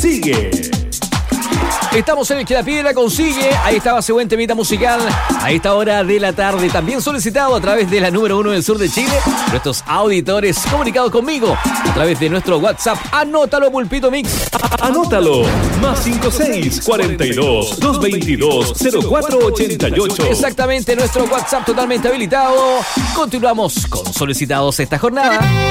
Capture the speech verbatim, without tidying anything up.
consigue. Estamos en el que la pide la consigue. Ahí estaba ese buen temita musical a esta hora de la tarde. También solicitado a través de la número uno del sur de Chile. Nuestros auditores comunicados conmigo a través de nuestro WhatsApp. Anótalo, Pulpito Mix. Anótalo. Más cinco seis cuarenta y dos, doscientos veintidós, cero cuatro ochenta y ocho. Exactamente, nuestro WhatsApp totalmente habilitado. Continuamos con solicitados esta jornada.